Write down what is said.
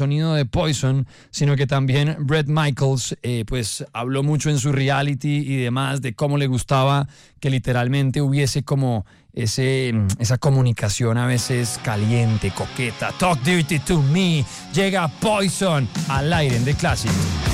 sonido de Poison, sino que también Bret Michaels pues habló mucho en su reality y demás de cómo le gustaba que literalmente hubiese como esa comunicación a veces caliente, coqueta. Talk Dirty to Me. Llega Poison al aire en The Classic.